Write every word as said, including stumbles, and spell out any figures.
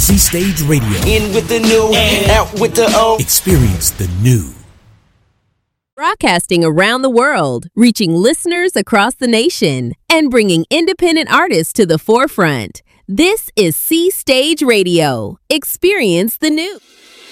C Stage Radio. In with the new, and out with the old. Experience the new. Broadcasting around the world, reaching listeners across the nation, and bringing independent artists to the forefront. This is C Stage Radio. Experience the new.